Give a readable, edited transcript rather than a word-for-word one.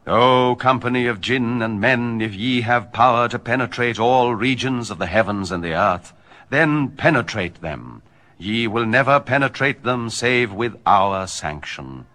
O company of jinn and men, if ye have power to penetrate all regions of the heavens and the earth, then penetrate them. Ye will never penetrate them save with our sanction.